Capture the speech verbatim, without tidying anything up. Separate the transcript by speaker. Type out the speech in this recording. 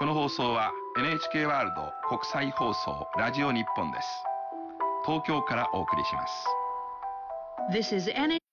Speaker 1: この放送は エヌエイチケー ワールド国際放送ラジオ日本です。東京からお送りします。
Speaker 2: This is N